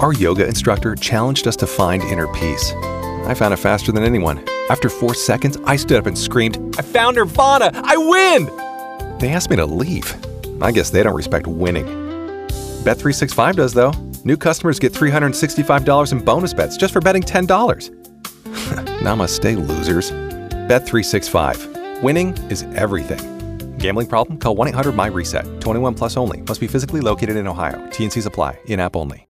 Our yoga instructor challenged us to find inner peace. I found it faster than anyone. After 4 seconds, I stood up and screamed, "I found Nirvana! I win!" They asked me to leave. I guess they don't respect winning. Bet365 does, though. New customers get $365 in bonus bets just for betting $10. Namaste, losers. Bet365. Winning is everything. Gambling problem? Call 1-800-MY-RESET. 21 plus only. Must be physically located in Ohio. T&Cs apply. In-app only.